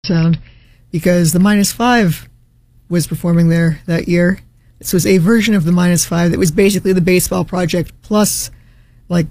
Sound, because the Minus Five was performing there that year. This was a version of the Minus Five that was basically the Baseball Project plus like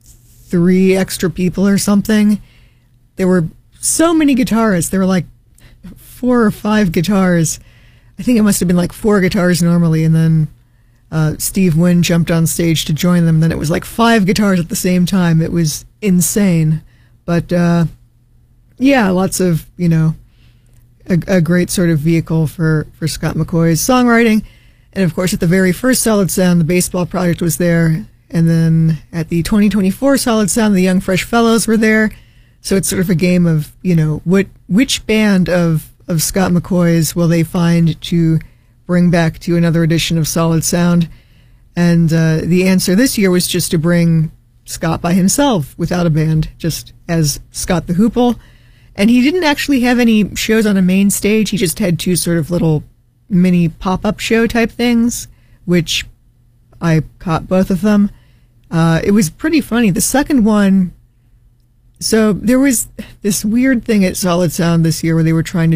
3 extra people or something. There were so many guitarists. There were like 4 or 5 guitars. I think it must have been like 4 guitars normally, and then Steve Wynn jumped on stage to join them. Then it was like 5 guitars at the same time. It was insane. But yeah, lots of, you know, a great sort of vehicle for Scott McCaughey's songwriting. And of course, at the very first Solid Sound, the Baseball Project was there. And then at the 2024 Solid Sound, the Young Fresh Fellows were there. So it's sort of a game of, you know, which band of Scott McCaughey's will they find to bring back to another edition of Solid Sound? And the answer this year was just to bring Scott by himself, without a band, just as Scott the Hoople. And he didn't actually have any shows on a main stage. He just had 2 sort of little mini pop-up show type things, which I caught both of them. It was pretty funny. The second one, so there was this weird thing at Solid Sound this year where they were trying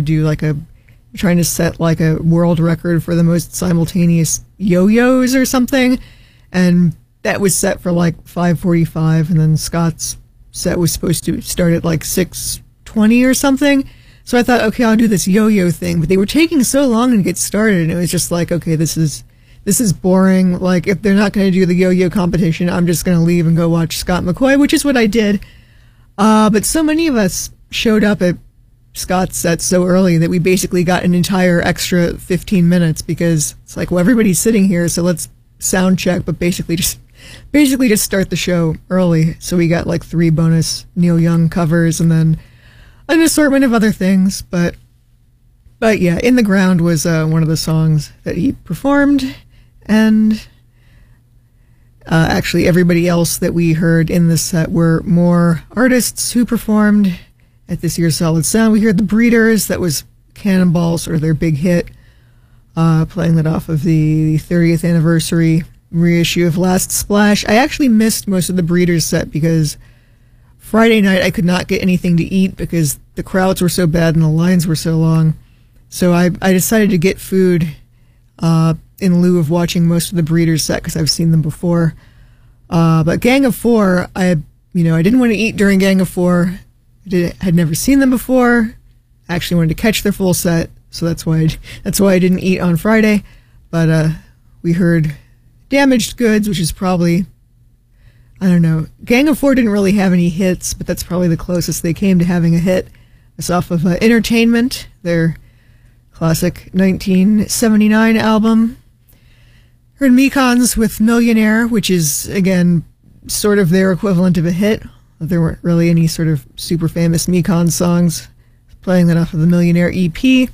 to set like a world record for the most simultaneous yo-yos or something. And that was set for like 5:45, and then Scott's set was supposed to start at like 6:20 or something. So I thought, okay, I'll do this yo-yo thing. But they were taking so long to get started, and it was just like, okay, this is boring. Like, if they're not going to do the yo-yo competition, I'm just going to leave and go watch Scott McCaughey, which is what I did. But so many of us showed up at Scott's set so early that we basically got an entire extra 15 minutes, because it's like, well, everybody's sitting here, so let's sound check, but basically just start the show early. So we got like 3 bonus Neil Young covers and then an assortment of other things. But yeah, In the Ground was one of the songs that he performed. And actually everybody else that we heard in this set were more artists who performed at this year's Solid Sound. We heard the Breeders. That was Cannonball, sort of their big hit, playing that off of the 30th anniversary reissue of Last Splash. I actually missed most of the Breeders set because Friday night I could not get anything to eat because the crowds were so bad and the lines were so long. So I decided to get food in lieu of watching most of the Breeders set because I've seen them before. But Gang of Four, I didn't want to eat during Gang of Four. Had never seen them before. I actually wanted to catch their full set, so that's why I didn't eat on Friday. But we heard Damaged Goods, which is probably, I don't know. Gang of Four didn't really have any hits, but that's probably the closest they came to having a hit. It's off of Entertainment, their classic 1979 album. Heard Mekons with Millionaire, which is, again, sort of their equivalent of a hit. There weren't really any sort of super famous Mekons songs. Playing that off of the Millionaire EP.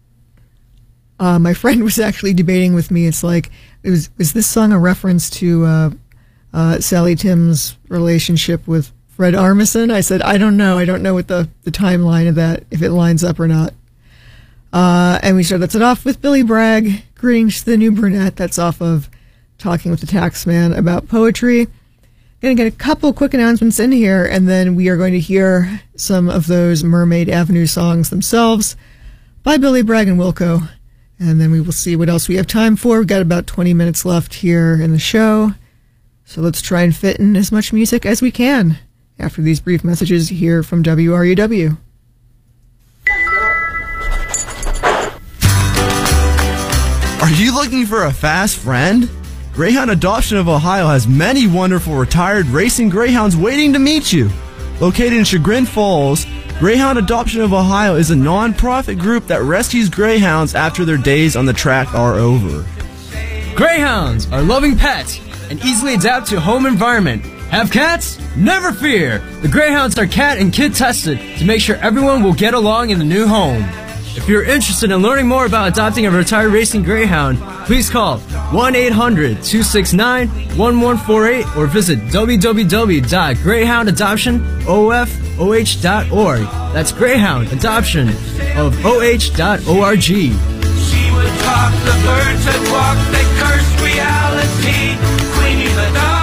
My friend was actually debating with me. It's like, was this song a reference to Sally Tim's relationship with Fred Armisen? I said, I don't know. I don't know what the timeline of that, if it lines up or not. And we started it off with Billy Bragg, Greetings to the New Brunette. That's off of Talking with the Taxman About Poetry. Going to get a couple quick announcements in here, and then we are going to hear some of those Mermaid Avenue songs themselves by Billy Bragg and Wilco. And then we will see what else we have time for. We've got about 20 minutes left here in the show. So let's try and fit in as much music as we can after these brief messages here from WRUW. Are you looking for a fast friend? Greyhound Adoption of Ohio has many wonderful retired racing greyhounds waiting to meet you. Located in Chagrin Falls, Greyhound Adoption of Ohio is a non-profit group that rescues greyhounds after their days on the track are over. Greyhounds are loving pets and easily adapt to a home environment. Have cats? Never fear! The Greyhounds are cat and kid tested to make sure everyone will get along in the new home. If you're interested in learning more about adopting a retired racing greyhound, please call 1-800-269-1148 or visit www.greyhoundadoptionofoh.org. That's Greyhound Adoption of OH.org. She would talk, the birds would walk, they cursed reality. Queenie the dog.